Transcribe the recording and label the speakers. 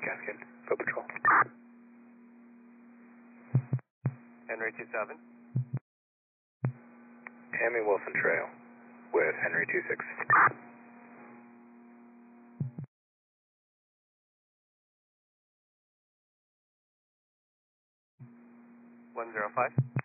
Speaker 1: Cascade, Foot Patrol.
Speaker 2: Henry 27.
Speaker 1: Tammy Wilson Trail with Henry 26.
Speaker 2: 105.